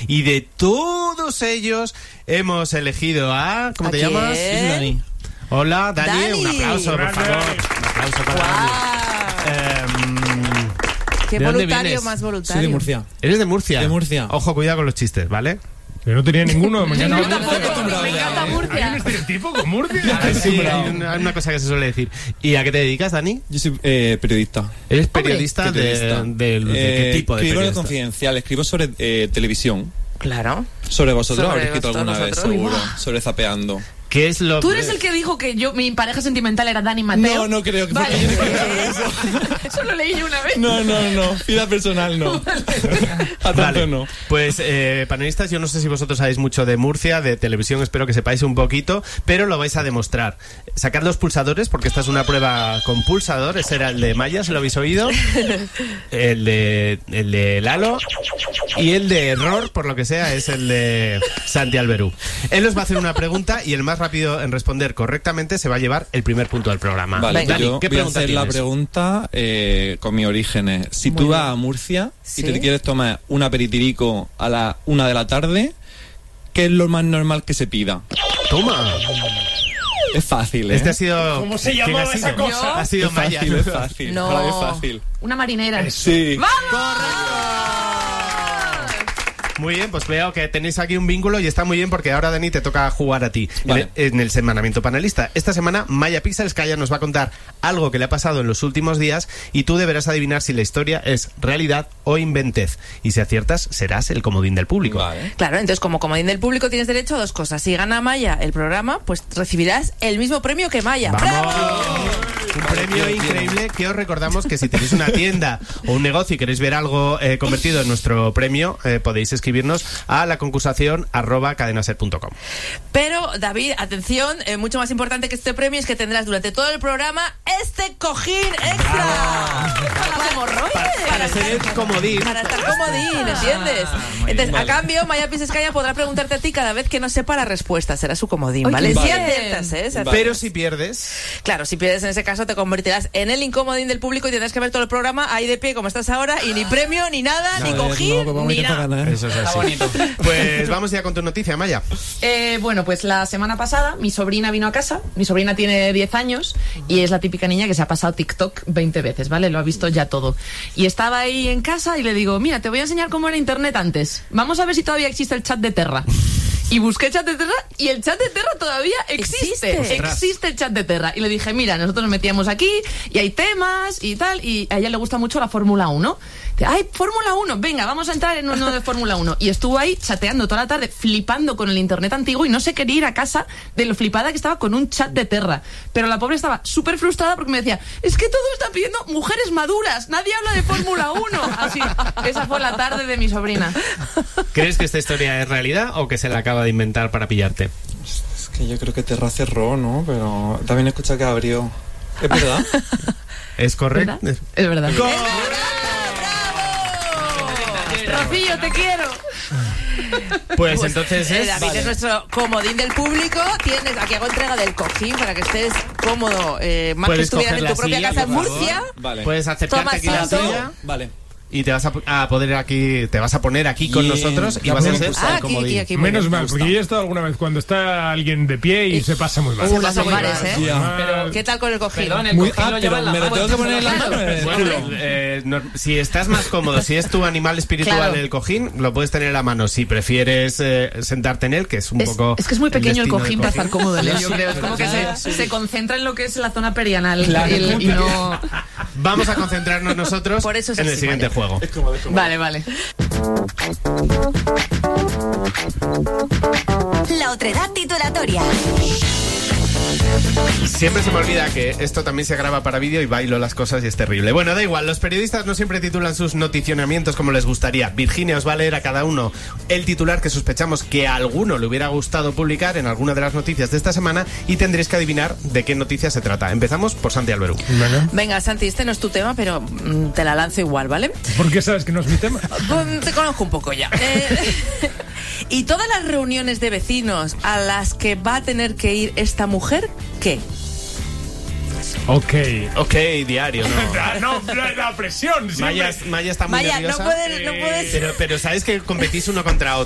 Y de todos ellos hemos elegido a... ¿Cómo te llamas? Soy Dani. Hola, Dani. Dani. Un aplauso, por favor. Un aplauso para Dani. Qué ¿De dónde voluntario vienes? más voluntario. Soy de Murcia. ¿Eres de Murcia? De Murcia. Ojo, cuidado con los chistes, ¿vale? Yo no tenía ninguno. Me encanta Yo Murcia. tampoco, me encanta ¿Hay un Murcia. estereotipo con Murcia? Sí, hay una cosa que se suele decir. ¿Y a qué te dedicas, Dani? Yo soy periodista. ¿Eres periodista, Periodista. de qué tipo de escribo en el periodista? Confidencial, escribo sobre televisión. Claro. Sobre vosotros, Sobre habréis escrito alguna vez, nosotros. seguro. Sobre Zapeando. ¿Qué es lo Tú eres el que dijo que mi pareja sentimental era Dani Mateo. No creo que Vale. porque yo no creo eso. Eso lo leí yo una vez. No. Vida personal no. A tanto Vale, no. pues panelistas, yo no sé si vosotros sabéis mucho de Murcia, de televisión, espero que sepáis un poquito, pero lo vais a demostrar. Sacad los pulsadores, porque esta es una prueba con pulsador. Ese era el de Maya, ¿se lo habéis oído? El de Lalo. Y el de error, por lo que sea, es el de Santi Alberú. Él os va a hacer una pregunta y el más rápido en responder correctamente se va a llevar el primer punto del programa. Vale, Dani, yo ¿qué voy a pregunta hacer la tienes? pregunta con mis orígenes. Si tú vas a Murcia Sí. y te quieres tomar un aperitirico a la 1 de la tarde, ¿qué es lo más normal que se pida? Toma. Es fácil, ¿eh? Este ha sido... ¿Cómo se ¿quién llamaba ha sido? esa cosa? Ha sido Es Maya. fácil, es fácil. No. Para mí es fácil. Una marinera. Sí. Muy bien, pues veo que tenéis aquí un vínculo y está muy bien porque ahora, Dani, te toca jugar a ti Vale. en el semanamiento panelista. Esta semana Maya Pixelskaya nos va a contar algo que le ha pasado en los últimos días y tú deberás adivinar si la historia es realidad o inventez. Y si aciertas, serás el comodín del público. Vale. Claro, entonces como comodín del público tienes derecho a dos cosas. Si gana Maya el programa, pues recibirás el mismo premio que Maya. ¡Vamos! ¡Bravo! Un premio increíble que os recordamos que si tenéis una tienda o un negocio y queréis ver algo convertido en nuestro premio, podéis escribirnos a la concursación @cadenaser.com. Pero, David, atención, mucho más importante que este premio es que tendrás durante todo el programa este cojín extra. Para hemorroides. Para ser el comodín. Para estar comodín, ¿entiendes? Entonces, a cambio, Maya Pixelskaya podrá preguntarte a ti cada vez que no sepa la respuesta. Será su comodín, Ay, ¿vale? qué Si bien. aciertas, ¿eh? Si Pero si pierdes... Claro, si pierdes en ese caso te convertirás en el incomodín del público y tendrás que ver todo el programa ahí de pie como estás ahora y ni premio, ni nada, ni cojín, ni nada. Eso es así. Pues vamos ya con tu noticia, Maya. Bueno, pues la semana pasada mi sobrina vino a casa. Mi sobrina tiene 10 años y es la típica niña que se ha pasado TikTok 20 veces, ¿vale? Lo ha visto ya todo. Y estaba ahí en casa y le digo, mira, te voy a enseñar cómo era internet antes. Vamos a ver si todavía existe el chat de Terra. Y busqué chat de Terra y el chat de Terra todavía existe. Existe el chat de Terra. Y le dije, mira, nosotros nos metíamos aquí y hay temas y tal. Y a ella le gusta mucho la Fórmula 1. Dice, ay, Fórmula 1, venga, vamos a entrar en uno de Fórmula 1. Y estuvo ahí chateando toda la tarde, flipando con el internet antiguo y no se quería ir a casa de lo flipada que estaba con un chat de Terra. Pero la pobre estaba súper frustrada porque me decía, es que todo está pidiendo mujeres maduras, nadie habla de Fórmula 1. Así, esa fue la tarde de mi sobrina. ¿Crees que esta historia es realidad o que se la acaba de inventar para pillarte? Es que yo creo que Terra cerró, ¿no? Pero también he escuchado que abrió. ¿Es verdad? ¿Es correcto? ¿Verdad? Es verdad. Rocío, te quiero. Pues entonces es... David es nuestro comodín del público. Tienes, aquí hago entrega del cojín para que estés cómodo, más que Puedes estuvieras coger en la tu propia silla, casa en por favor. Murcia. Vale. Puedes acercarte Toma aquí a la asiento. silla Vale. y te vas a poder aquí, te vas a poner aquí con Bien. nosotros y Ya vas a podemos ser el Aquí, comodín. aquí. muy Menos bien. mal, porque yo he estado alguna vez cuando está alguien de pie y se pasa muy mal. Se pasa muy mal, ¿eh? Ya. ¿Qué tal con el cojín? Perdón, el Muy, cojín lo lleva en la pero me lo mano. tengo que poner en la Claro. mano. en el Bueno, culo. si estás más cómodo, si es tu animal espiritual Claro. el cojín, lo puedes tener en la mano. Si prefieres sentarte en él, que es un poco... Es que es muy pequeño el destino del cojín para estar cómodo en él, yo Sí. creo. Es como que se concentra en lo que es la zona perianal Claro. y no... Vamos a concentrarnos nosotros Por eso es en el así, siguiente Maya. juego. Vale, vale. La otredad titulatoria. Siempre se me olvida que esto también se graba para vídeo y bailo las cosas y es terrible. Bueno, da igual, los periodistas no siempre titulan sus noticionamientos como les gustaría. Virginia os va a leer a cada uno el titular que sospechamos que a alguno le hubiera gustado publicar en alguna de las noticias de esta semana y tendréis que adivinar de qué noticia se trata. Empezamos por Santi Alberú. Venga, Santi, este no es tu tema, pero te la lanzo igual, ¿vale? ¿Por qué sabes que no es mi tema? Te conozco un poco ya. ¿Y todas las reuniones de vecinos a las que va a tener que ir esta mujer, qué? Ok. Ok, diario, ¿no? No, la presión. Maya está muy Maya, nerviosa. no puedes... Pero sabes que competís uno contra otro.